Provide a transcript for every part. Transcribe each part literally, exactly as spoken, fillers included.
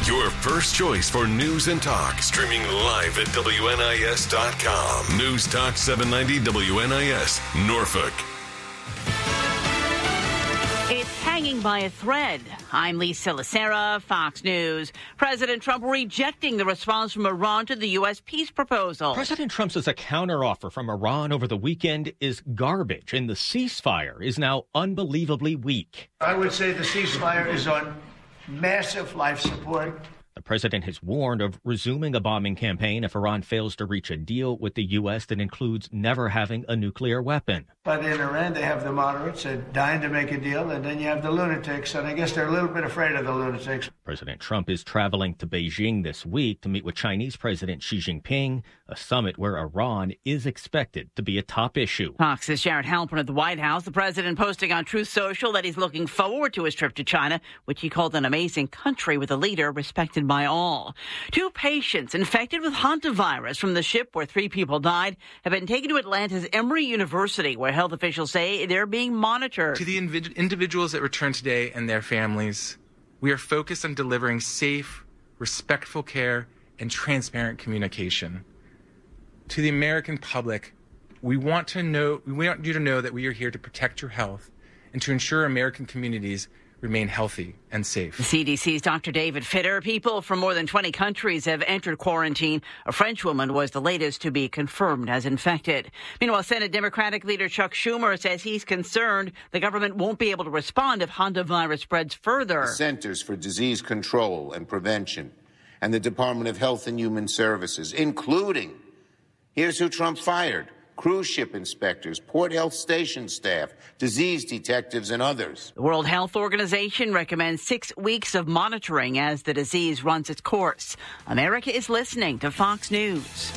Your first choice for news and talk. Streaming live at W N I S dot com. News Talk seven ninety W N I S, Norfolk. It's hanging by a thread. I'm Lisa Lacera, Fox News. President Trump rejecting the response from Iran to the U S peace proposal. President Trump says a counteroffer from Iran over the weekend is garbage, and the ceasefire is now unbelievably weak. I would say the ceasefire is on massive life support. The president has warned of resuming a bombing campaign if Iran fails to reach a deal with the U S that includes never having a nuclear weapon. But in Iran, they have the moderates and dying to make a deal, and then you have the lunatics, and I guess they're a little bit afraid of the lunatics. President Trump is traveling to Beijing this week to meet with Chinese President Xi Jinping, a summit where Iran is expected to be a top issue. Fox's Jared Halpern at the White House. The president posting on Truth Social that he's looking forward to his trip to China, which he called an amazing country with a leader respected by all. Two patients infected with hantavirus from the ship where three people died have been taken to Atlanta's Emory University, where health officials say they're being monitored. To the invid- individuals that return today and their families, we are focused on delivering safe, respectful care and transparent communication. To the American public, we want to know, we want you to know that we are here to protect your health and to ensure American communities remain healthy and safe. The C D C's Doctor David Fitter. People from more than twenty countries have entered quarantine. A French woman was the latest to be confirmed as infected. Meanwhile, Senate Democratic leader Chuck Schumer says he's concerned the government won't be able to respond if hantavirus spreads further. The Centers for Disease Control and Prevention and the Department of Health and Human Services, including, here's who Trump fired, cruise ship inspectors, port health station staff, disease detectives, and others. The World Health Organization recommends six weeks of monitoring as the disease runs its course. America is listening to Fox News.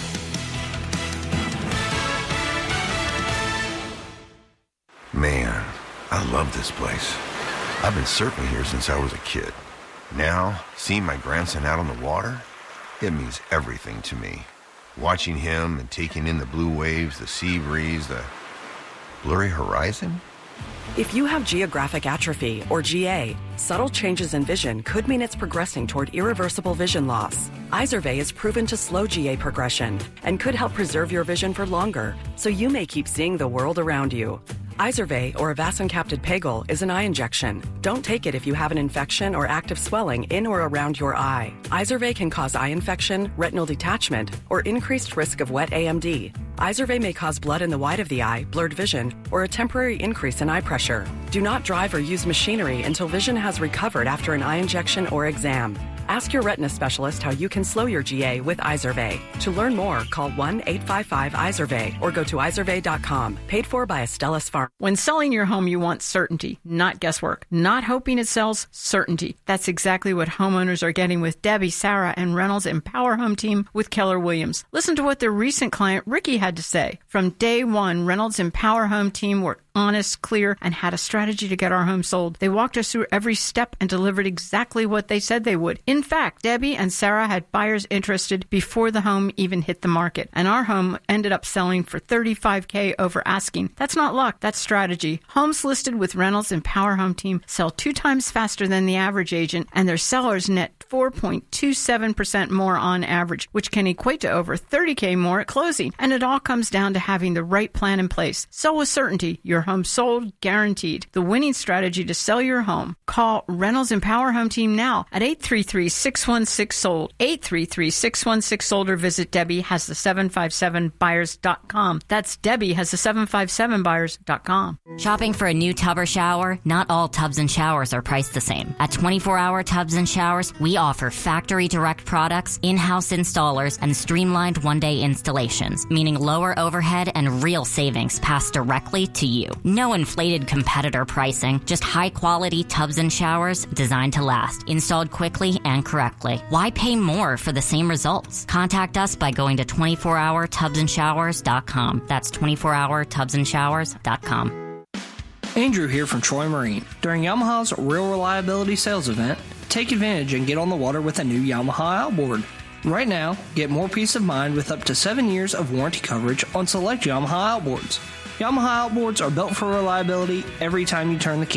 Man, I love this place. I've been surfing here since I was a kid. Now, seeing my grandson out on the water, it means everything to me. Watching him and taking in the blue waves, the sea breeze, the blurry horizon. If you have geographic atrophy, or G A, subtle changes in vision could mean it's progressing toward irreversible vision loss. Izervay is proven to slow G A progression and could help preserve your vision for longer, so you may keep seeing the world around you. Izervay, or avacincaptad pegol, is an eye injection. Don't take it if you have an infection or active swelling in or around your eye. Izervay can cause eye infection, retinal detachment, or increased risk of wet A M D. Izervay may cause blood in the white of the eye, blurred vision, or a temporary increase in eye pressure. Do not drive or use machinery until vision has recovered after an eye injection or exam. Ask your retina specialist how you can slow your G A with Izervay. To learn more, call one eight five five Izervay or go to izervay dot com. Paid for by Astellas Pharma. When selling your home, you want certainty, not guesswork. Not hoping it sells, certainty. That's exactly what homeowners are getting with Debbie, Sarah, and Reynolds Empower Home Team with Keller Williams. Listen to what their recent client Ricky had to say. From day one, Reynolds Empower Home Team were honest, clear, and had a strategy to get our home sold. They walked us through every step and delivered exactly what they said they would. In fact, Debbie and Sarah had buyers interested before the home even hit the market, and our home ended up selling for thirty-five thousand dollars over asking. That's not luck, that's strategy. Homes listed with Reynolds Empower Home Team sell two times faster than the average agent, and their sellers net four point two seven percent more on average, which can equate to over thirty thousand dollars more at closing. And it all comes down to having the right plan in place. Sell with certainty. Your home sold, guaranteed. The winning strategy to sell your home. Call Reynolds Empower Home Team now at eight three three, six one six, sold. eight three three, six one six, sold or visit Debbie has the seven five seven buyers dot com. That's Debbie has the seven five seven buyers dot com. Shopping for a new tub or shower? Not all tubs and showers are priced the same. At twenty-four hour Tubs and Showers, we offer factory direct products, in-house installers, and streamlined one-day installations, meaning lower overhead and real savings passed directly to you. No inflated competitor pricing, just high-quality tubs and showers designed to last, installed quickly and correctly. Why pay more for the same results? Contact us by going to twenty-four hour tubs and showers dot com. That's twenty-four hour tubs and showers dot com. Andrew here from Troy Marine. During Yamaha's Real Reliability Sales Event, take advantage and get on the water with a new Yamaha outboard. Right now, get more peace of mind with up to seven years of warranty coverage on select Yamaha outboards. Yamaha outboards are built for reliability every time you turn the key.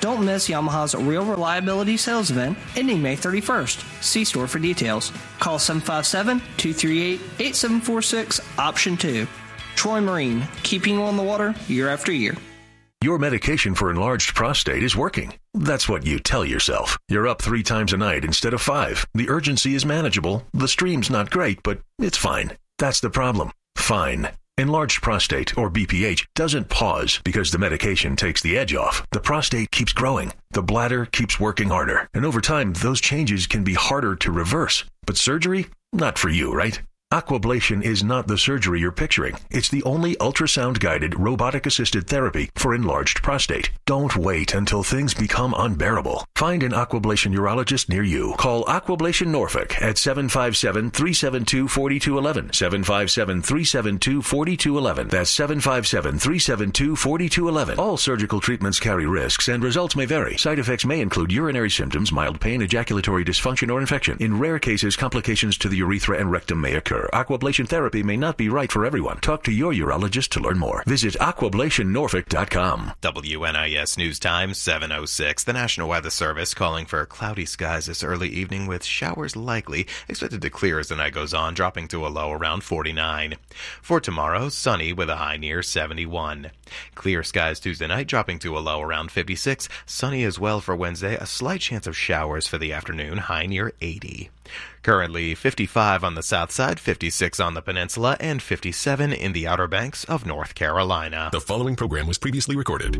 Don't miss Yamaha's Real Reliability Sales Event ending May thirty-first. See store for details. Call seven five seven, two three eight, eight seven four six, option two. Troy Marine, keeping you on the water year after year. Your medication for enlarged prostate is working. That's what you tell yourself. You're up three times a night instead of five. The urgency is manageable. The stream's not great, but it's fine. That's the problem. Fine. Enlarged prostate, or B P H, doesn't pause because the medication takes the edge off. The prostate keeps growing. The bladder keeps working harder. And over time, those changes can be harder to reverse. But surgery? Not for you, right? Aquablation is not the surgery you're picturing. It's the only ultrasound-guided, robotic-assisted therapy for enlarged prostate. Don't wait until things become unbearable. Find an Aquablation urologist near you. Call Aquablation Norfolk at seven five seven, three seven two, four two one one. seven five seven, three seven two, four two one one. That's seven five seven, three seven two, four two one one. All surgical treatments carry risks, and results may vary. Side effects may include urinary symptoms, mild pain, ejaculatory dysfunction, or infection. In rare cases, complications to the urethra and rectum may occur. Aquablation therapy may not be right for everyone. Talk to your urologist to learn more. Visit aquablation norfolk dot com. W N I S News Time, seven oh six. The National Weather Service calling for cloudy skies this early evening with showers likely. Expected to clear as the night goes on, dropping to a low around forty-nine. For tomorrow, sunny with a high near seventy-one. Clear skies Tuesday night, dropping to a low around fifty-six. Sunny as well for Wednesday. A slight chance of showers for the afternoon, high near eighty. Currently fifty-five on the south side, fifty-six on the peninsula, and fifty-seven in the Outer Banks of North Carolina. The following program was previously recorded.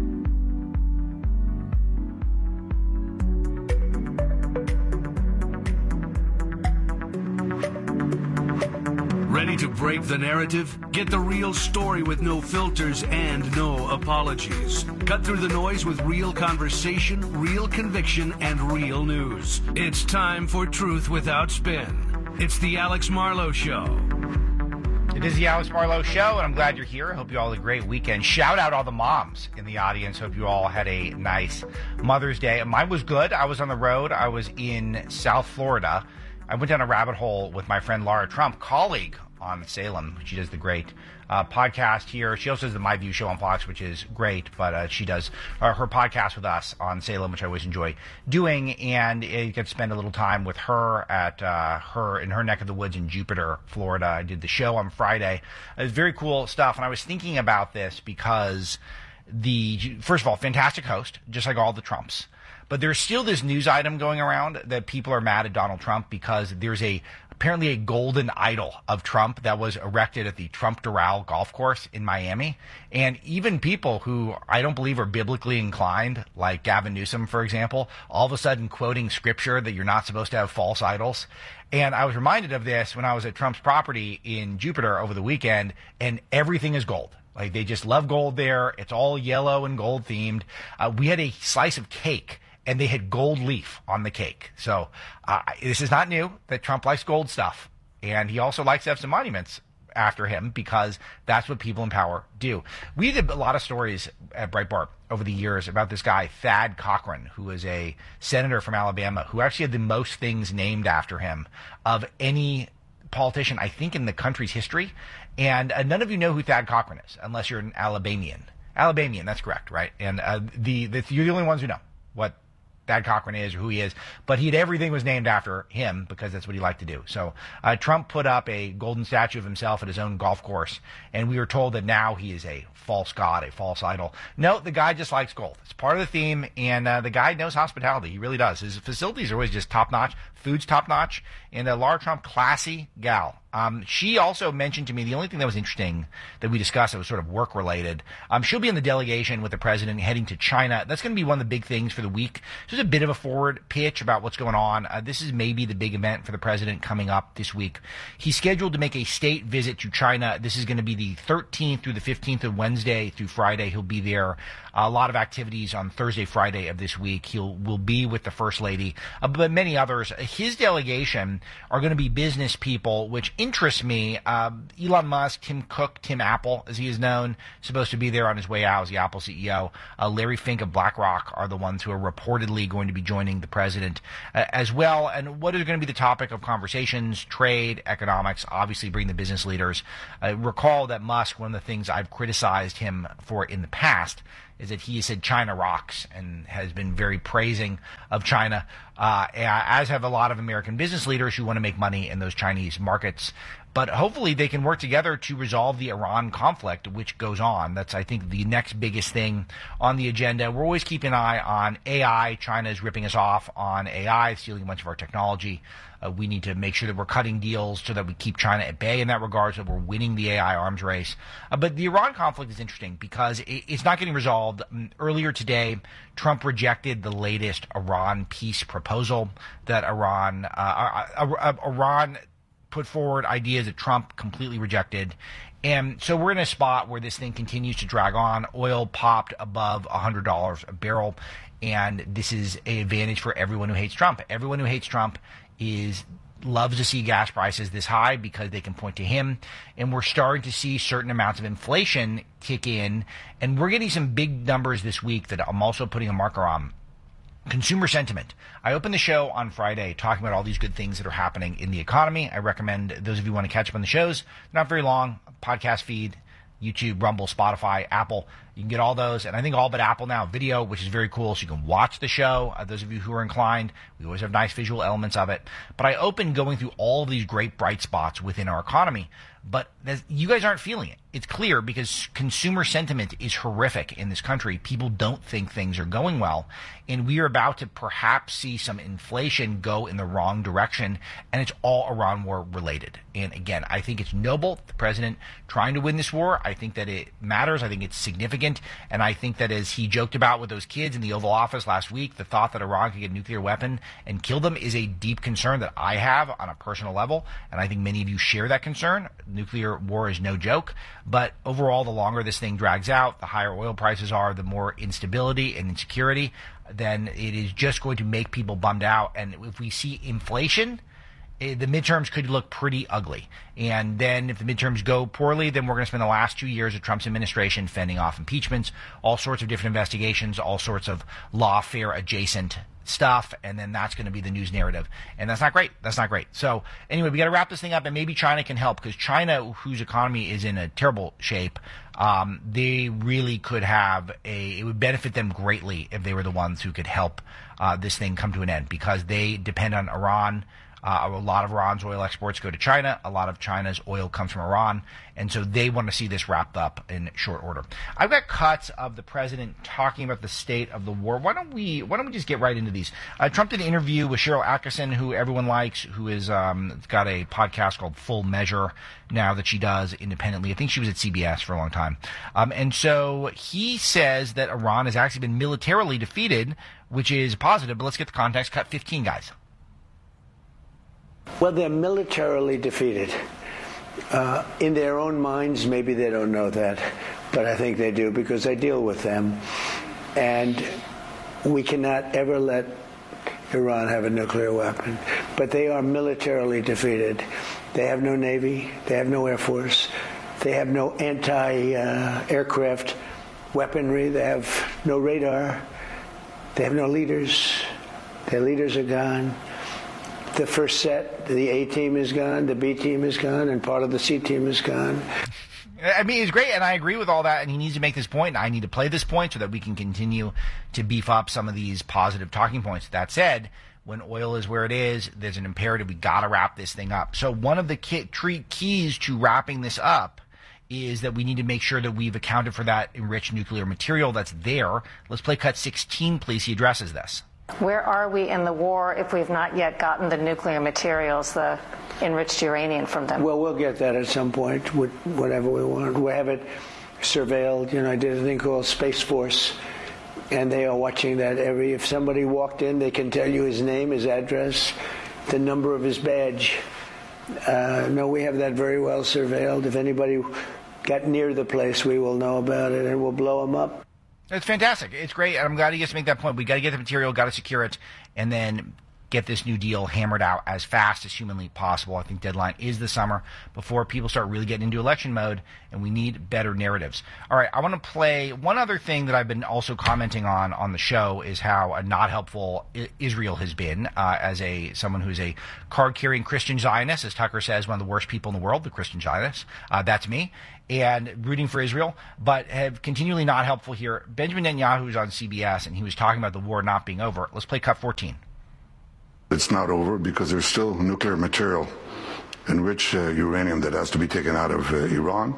Ready to break the narrative? Get the real story with no filters and no apologies. Cut through the noise with real conversation, real conviction, and real news. It's time for Truth Without Spin. It's the Alex Marlowe Show. It is the Alex Marlowe Show, and I'm glad you're here. I hope you all had a great weekend. Shout out all the moms in the audience. Hope you all had a nice Mother's Day. Mine was good. I was on the road. I was in South Florida. I went down a rabbit hole with my friend Laura Trump, colleague on Salem. She does the great uh, podcast here. She also does the My View show on Fox, which is great, but uh, she does uh, her podcast with us on Salem, which I always enjoy doing, and you get to spend a little time with her at uh, her in her neck of the woods in Jupiter, Florida. I did the show on Friday. It was very cool stuff, and I was thinking about this because the first of all, fantastic host, just like all the Trumps. But there's still this news item going around that people are mad at Donald Trump because there's a apparently a golden idol of Trump that was erected at the Trump Doral golf course in Miami. And even people who I don't believe are biblically inclined, like Gavin Newsom, for example, all of a sudden quoting scripture that you're not supposed to have false idols. And I was reminded of this when I was at Trump's property in Jupiter over the weekend, and everything is gold. Like, they just love gold there. It's all yellow and gold themed. Uh, we had a slice of cake, and they had gold leaf on the cake. So uh, this is not new that Trump likes gold stuff. And he also likes to have some monuments after him because that's what people in power do. We did a lot of stories at Breitbart over the years about this guy, Thad Cochran, who is a senator from Alabama, who actually had the most things named after him of any politician, I think, in the country's history. And uh, none of you know who Thad Cochran is, unless you're an Alabamian. Alabamian, that's correct, right? And uh, the, the you're the only ones who know what Thad Cochran is or who he is, but he had everything was named after him because that's what he liked to do. So uh, Trump put up a golden statue of himself at his own golf course, and we were told that now he is a false god, a false idol. No, the guy just likes gold. It's part of the theme, and uh, the guy knows hospitality. He really does. His facilities are always just top-notch. Food's top-notch. And uh, Laura Trump, classy gal. Um, she also mentioned to me the only thing that was interesting that we discussed that was sort of work-related. Um, she'll be in the delegation with the president heading to China. That's going to be one of the big things for the week. Just a bit of a forward pitch about what's going on. Uh, this is maybe the big event for the president coming up this week. He's scheduled to make a state visit to China. This is going to be the thirteenth through the fifteenth of Wednesday through Friday. He'll be there. A lot of activities on Thursday, Friday of this week. He'll will be with the First Lady, uh, but many others. His delegation are going to be business people, which interests me. Uh, Elon Musk, Tim Cook, Tim Apple, as he is known, supposed to be there on his way out as the Apple C E O. Uh, Larry Fink of BlackRock are the ones who are reportedly going to be joining the president uh, as well. And what is going to be the topic of conversations? Trade, economics, obviously bring the business leaders. Uh, recall that Musk, one of the things I've criticized him for in the past is that he said China rocks and has been very praising of China, uh, as have a lot of American business leaders who want to make money in those Chinese markets. But hopefully they can work together to resolve the Iran conflict, which goes on. That's, I think, the next biggest thing on the agenda. We're always keeping an eye on A I. China is ripping us off on A I, stealing a bunch of our technology. Uh, we need to make sure that we're cutting deals so that we keep China at bay in that regard, so that we're winning the A I arms race. Uh, but the Iran conflict is interesting because it, it's not getting resolved. Um, earlier today, Trump rejected the latest Iran peace proposal that Iran uh, uh, uh, Iran put forward ideas that Trump completely rejected. And so we're in a spot where this thing continues to drag on. Oil popped above one hundred dollars a barrel. And this is an advantage for everyone who hates Trump. Everyone who hates Trump is loves to see gas prices this high because they can point to him. And we're starting to see certain amounts of inflation kick in. And we're getting some big numbers this week that I'm also putting a marker on. Consumer sentiment. I opened the show on Friday talking about all these good things that are happening in the economy. I recommend those of you who want to catch up on the shows. They're not very long. Podcast feed, YouTube, Rumble, Spotify, Apple. You can get all those. And I think all but Apple now, video, which is very cool. So you can watch the show. Uh, those of you who are inclined, we always have nice visual elements of it. But I opened going through all of these great bright spots within our economy. But you guys aren't feeling it. It's clear because consumer sentiment is horrific in this country. People don't think things are going well. And we are about to perhaps see some inflation go in the wrong direction. And it's all Iran war related. And again, I think it's noble, the president trying to win this war. I think that it matters. I think it's significant. And I think that as he joked about with those kids in the Oval Office last week, the thought that Iran could get a nuclear weapon and kill them is a deep concern that I have on a personal level. And I think many of you share that concern. Nuclear war is no joke. But overall, the longer this thing drags out, the higher oil prices are, the more instability and insecurity, then it is just going to make people bummed out. And if we see inflation, the midterms could look pretty ugly. And then if the midterms go poorly, then we're going to spend the last two years of Trump's administration fending off impeachments, all sorts of different investigations, all sorts of lawfare adjacent stuff, and then that's going to be the news narrative. And that's not great. That's not great. So anyway, we got to wrap this thing up, and maybe China can help, because China, whose economy is in a terrible shape, um, they really could have a, it would benefit them greatly if they were the ones who could help uh, this thing come to an end, because they depend on Iran. Uh, a lot of Iran's oil exports go to China. A lot of China's oil comes from Iran. And so they want to see this wrapped up in short order. I've got cuts of the president talking about the state of the war. Why don't we Why don't we just get right into these? Uh, Trump did an interview with Sharyl Attkisson, who everyone likes, who is um, got a podcast called Full Measure now that she does independently. I think she was at C B S for a long time. Um, and so he says that Iran has actually been militarily defeated, which is positive. But let's get the context. Cut fifteen, guys. Well, they're militarily defeated. Uh, in their own minds, maybe they don't know that, but I think they do because I deal with them. And we cannot ever let Iran have a nuclear weapon. But they are militarily defeated. They have no navy. They have no air force. They have no anti-aircraft weaponry. They have no radar. They have no leaders. Their leaders are gone. The first set, the A team is gone, the B team is gone, and part of the C team is gone. I mean, it's great, and I agree with all that, and he needs to make this point, and I need to play this point so that we can continue to beef up some of these positive talking points. That said, when oil is where it is, there's an imperative. We got to wrap this thing up. So one of the key, three keys to wrapping this up is that we need to make sure that we've accounted for that enriched nuclear material that's there. Let's play cut sixteen, please. He addresses this. Where are we in the war if we've not yet gotten the nuclear materials, the enriched uranium from them? Well, we'll get that at some point, whatever we want. We have it surveilled. You know, I did a thing called Space Force, and they are watching that every, if somebody walked in, they can tell you his name, his address, the number of his badge. Uh, no, we have that very well surveilled. If anybody got near the place, we will know about it, and we'll blow them up. It's fantastic. It's great. I'm glad he gets to make that point. We got to get the material, got to secure it, and then get this new deal hammered out as fast as humanly possible. I think deadline is the summer before people start really getting into election mode, and we need better narratives. All right, I want to play one other thing that I've been also commenting on on the show is how uh, not helpful I- Israel has been uh, as a someone who's a card-carrying Christian Zionist, as Tucker says, one of the worst people in the world, the Christian Zionists. Uh, that's me. And rooting for Israel, but have continually not helpful here. Benjamin Netanyahu was on C B S, and he was talking about the war not being over. Let's play cut fourteen. It's not over because there's still nuclear material, enriched uh, uranium that has to be taken out of uh, Iran.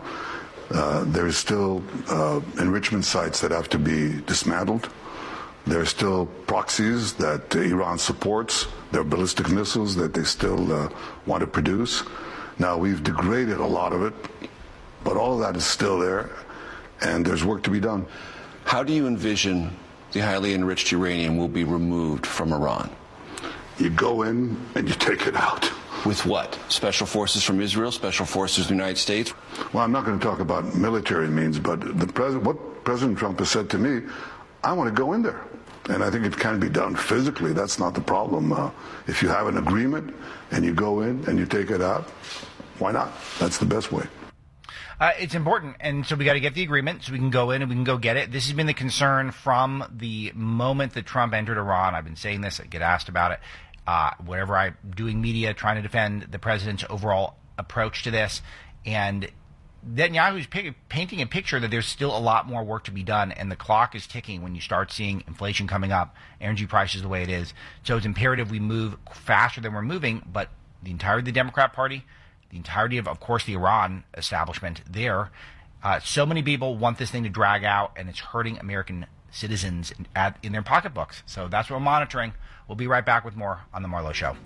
Uh, there's still uh, enrichment sites that have to be dismantled. There's still proxies that uh, Iran supports. There are ballistic missiles that they still uh, want to produce. Now, we've degraded a lot of it, but all of that is still there, and there's work to be done. How do you envision the highly enriched uranium will be removed from Iran? You go in and you take it out. With what? Special forces from Israel? Special forces of the United States? Well, I'm not going to talk about military means, but the pres- what President Trump has said to me, I want to go in there. And I think it can be done physically. That's not the problem. Uh, if you have an agreement and you go in and you take it out, why not? That's the best way. Uh, it's important, and so we got to get the agreement so we can go in and we can go get it. This has been the concern from the moment that Trump entered Iran. I've been saying this. I get asked about it. Uh, whenever I'm doing media, trying to defend the president's overall approach to this. And Netanyahu's p- painting a picture that there's still a lot more work to be done, and the clock is ticking when you start seeing inflation coming up, energy prices the way it is. So it's imperative we move faster than we're moving, but the entirety of the Democrat Party, the entirety of, of course, the Iran establishment there, uh, so many people want this thing to drag out, and it's hurting American citizens in, at, in their pocketbooks. So that's what we're monitoring. We'll be right back with more on The Marlowe Show.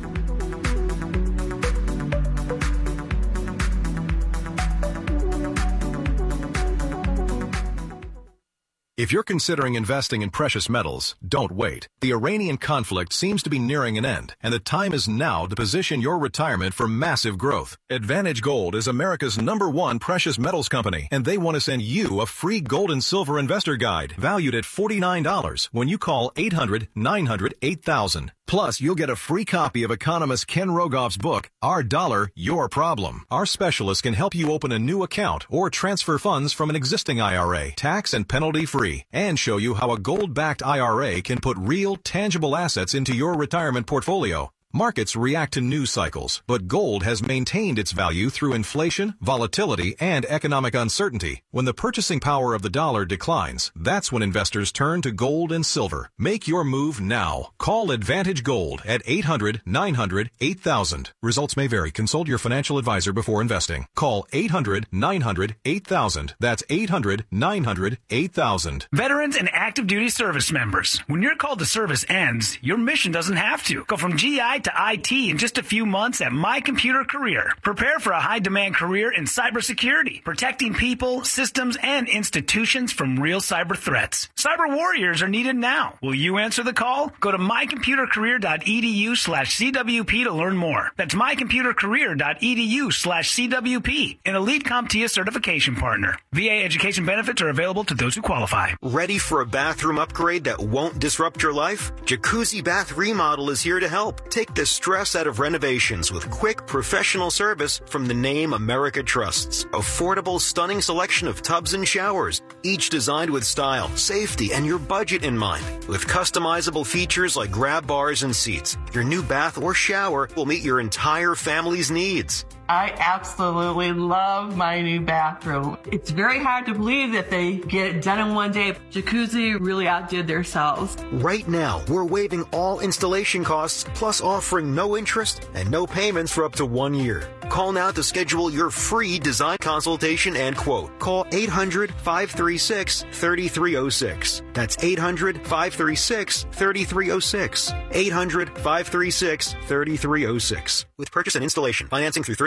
If you're considering investing in precious metals, don't wait. The Iranian conflict seems to be nearing an end, and the time is now to position your retirement for massive growth. Advantage Gold is America's number one precious metals company, and they want to send you a free gold and silver investor guide valued at forty-nine dollars when you call eight hundred, nine hundred, eight thousand. Plus, you'll get a free copy of economist Ken Rogoff's book, Our Dollar, Your Problem. Our specialists can help you open a new account or transfer funds from an existing I R A, tax and penalty-free, and show you how a gold-backed I R A can put real, tangible assets into your retirement portfolio. Markets react to news cycles, but gold has maintained its value through inflation, volatility, and economic uncertainty. When the purchasing power of the dollar declines, that's when investors turn to gold and silver. Make your move now. Call Advantage Gold at eight hundred, nine hundred, eight thousand. Results may vary. Consult your financial advisor before investing. Call eight hundred, nine hundred, eight thousand. That's eight hundred, nine hundred, eight thousand. Veterans and active duty service members. When your call to service ends, your mission doesn't have to. Go from G I to I T in just a few months at My Computer Career. Prepare for a high-demand career in cybersecurity, protecting people, systems, and institutions from real cyber threats. Cyber warriors are needed now. Will you answer the call? Go to mycomputercareer.edu slash CWP to learn more. That's mycomputercareer.edu slash CWP, an elite CompTIA certification partner. V A education benefits are available to those who qualify. Ready for a bathroom upgrade that won't disrupt your life? Jacuzzi Bath Remodel is here to help. Take the stress out of renovations with quick, professional service from the name America trusts. Affordable, stunning selection of tubs and showers, each designed with style, safety, and your budget in mind. With customizable features like grab bars and seats, your new bath or shower will meet your entire family's needs. I absolutely love my new bathroom. It's very hard to believe that they get it done in one day. Jacuzzi really outdid themselves. Right now, we're waiving all installation costs, plus offering no interest and no payments for up to one year. Call now to schedule your free design consultation and quote. Call eight hundred, five three six, three three zero six. That's eight hundred, five three six, three three zero six. eight hundred, five three six, three three zero six. With purchase and installation, financing through third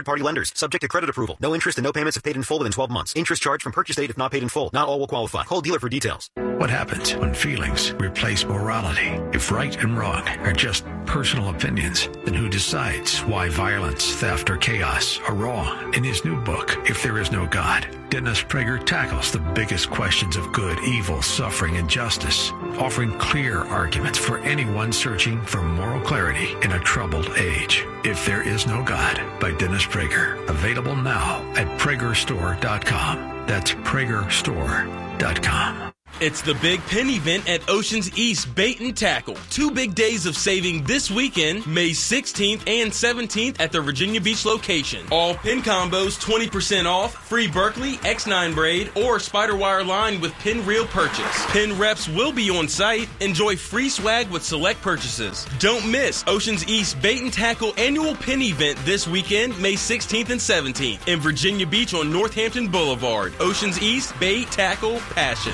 third-party lenders. Subject to credit approval. No interest and no payments if paid in full within twelve months. Interest charged from purchase date if not paid in full. Not all will qualify. Call dealer for details. What happens when feelings replace morality? If right and wrong are just personal opinions, then who decides why violence, theft, or chaos are wrong? In his new book, If There Is No God, Dennis Prager tackles the biggest questions of good, evil, suffering, and justice, offering clear arguments for anyone searching for moral clarity in a troubled age. If There Is No God by Dennis Prager. Available now at Prager Store dot com. That's Prager Store dot com. It's the Big Pin event at Oceans East Bait and Tackle. Two big days of saving this weekend, May sixteenth and seventeenth at the Virginia Beach location. All pin combos twenty percent off, free Berkeley X nine braid or spider wire line with pin reel purchase. Pin reps will be on site. Enjoy free swag with select purchases. Don't miss Oceans East Bait and Tackle annual pin event this weekend, May sixteenth and seventeenth in Virginia Beach on Northampton Boulevard. Oceans East Bait, Tackle, Passion.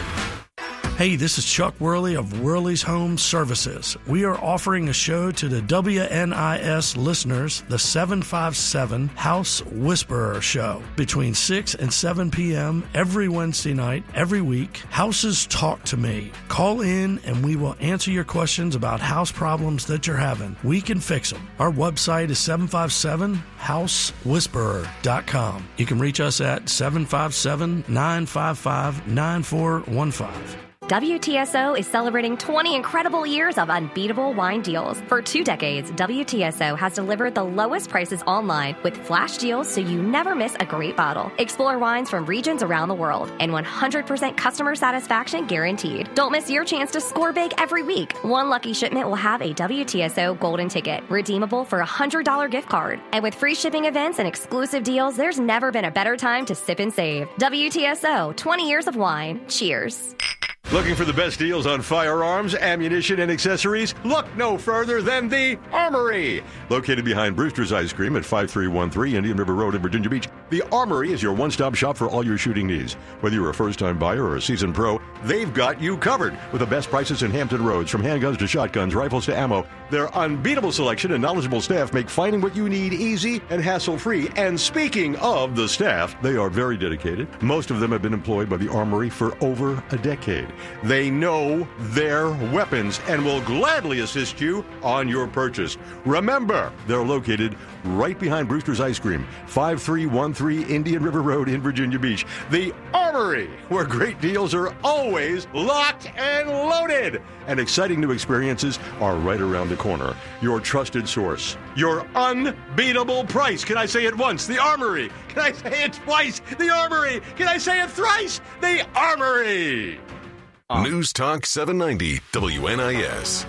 Hey, this is Chuck Worley of Worley's Home Services. We are offering a show to the W N I S listeners, the seven five seven House Whisperer Show, between six and seven p.m. every Wednesday night, every week. Houses Talk to Me. Call in and we will answer your questions about house problems that you're having. We can fix them. Our website is seven five seven house whisperer dot com. You can reach us at seven five seven, nine five five, nine four one five. W T S O is celebrating twenty incredible years of unbeatable wine deals. For two decades, W T S O has delivered the lowest prices online with flash deals so you never miss a great bottle. Explore wines from regions around the world and one hundred percent customer satisfaction guaranteed. Don't miss your chance to score big every week. One lucky shipment will have a W T S O golden ticket, redeemable for a one hundred dollars gift card. And with free shipping events and exclusive deals, there's never been a better time to sip and save. W T S O, twenty years of wine. Cheers. Looking for the best deals on firearms, ammunition, and accessories? Look no further than the Armory. Located behind Brewster's Ice Cream at five three one three Indian River Road in Virginia Beach, the Armory is your one-stop shop for all your shooting needs. Whether you're a first-time buyer or a seasoned pro, they've got you covered with the best prices in Hampton Roads, from handguns to shotguns, rifles to ammo. Their unbeatable selection and knowledgeable staff make finding what you need easy and hassle-free. And speaking of the staff, they are very dedicated. Most of them have been employed by the Armory for over a decade. They know their weapons and will gladly assist you on your purchase. Remember, they're located right behind Brewster's Ice Cream, five three one three Indian River Road in Virginia Beach. The Armory, where great deals are always locked and loaded. And exciting new experiences are right around the corner. Your trusted source. Your unbeatable price. Can I say it once? The Armory. Can I say it twice? The Armory. Can I say it thrice? The Armory. News Talk seven ninety W N I S.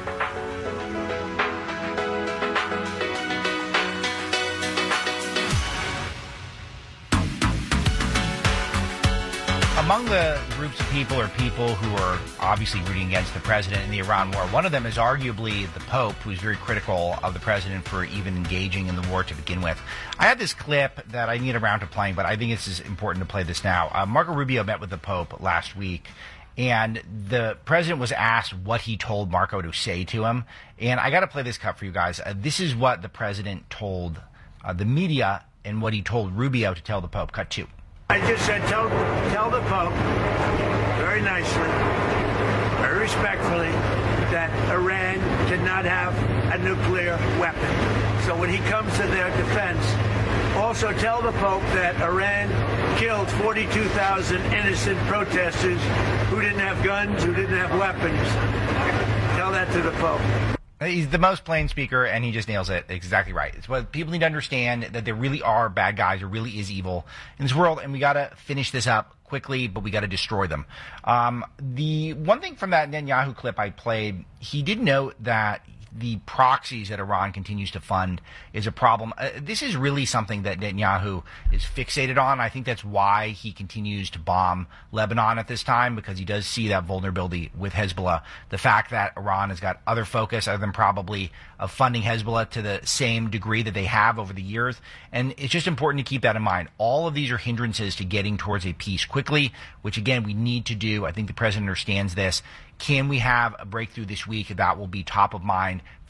Among the groups of people or people who are obviously rooting against the president in the Iran war, one of them is arguably the Pope, who's very critical of the president for even engaging in the war to begin with. I had this clip that I need around to playing, but I think it's important to play this now. Uh, Marco Rubio met with the Pope last week, and the president was asked what he told Marco to say to him. And I got to play this cut for you guys. Uh, this is what the president told uh, the media and what he told Rubio to tell the Pope. Cut two. I just said, tell, tell the Pope, very nicely, very respectfully, that Iran cannot have a nuclear weapon. So when he comes to their defense, also tell the Pope that Iran killed forty-two thousand innocent protesters who didn't have guns, who didn't have weapons. Tell that to the Pope. He's the most plain speaker, and he just nails it. Exactly right. It's what people need to understand, that there really are bad guys. There really is evil in this world, and we got to finish this up quickly, but we got to destroy them. Um, the one thing from that Netanyahu clip I played, he did note that the proxies that Iran continues to fund is a problem. Uh, this is really something that Netanyahu is fixated on. I think that's why he continues to bomb Lebanon at this time, because he does see that vulnerability with Hezbollah. The fact that Iran has got other focus other than probably of funding Hezbollah to the same degree that they have over the years. And it's just important to keep that in mind. All of these are hindrances to getting towards a peace quickly, which again, we need to do. I think the president understands this. Can we have a breakthrough this week? That will be top of mind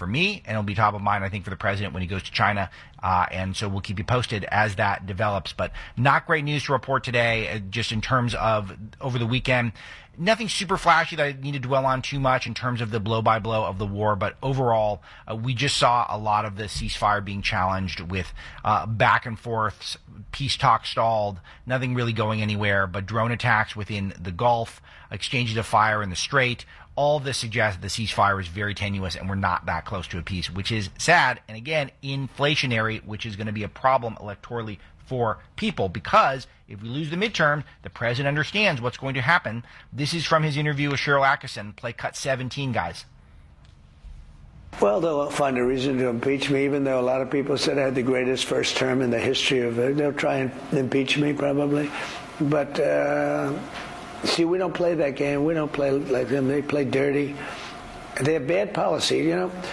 for me, and it'll be top of mind, I think, for the president when he goes to China. Uh, and so we'll keep you posted as that develops. But not great news to report today, uh, just in terms of over the weekend. Nothing super flashy that I need to dwell on too much in terms of the blow-by-blow of the war, but overall, uh, we just saw a lot of the ceasefire being challenged with uh, back and forths, peace talk stalled, nothing really going anywhere, but drone attacks within the Gulf, exchanges of fire in the Strait. All of this suggests that the ceasefire is very tenuous and we're not that close to a peace, which is sad, and again, inflationary, which is going to be a problem electorally for people, because if we lose the midterm, the president understands what's going to happen. This is from his interview with Cheryl Atkinson, play cut seventeen, guys. Well, they'll find a reason to impeach me, even though a lot of people said I had the greatest first term in the history of it. They'll try and impeach me, probably. But, uh, see, we don't play that game. We don't play like them. They play dirty. They have bad policy, you know.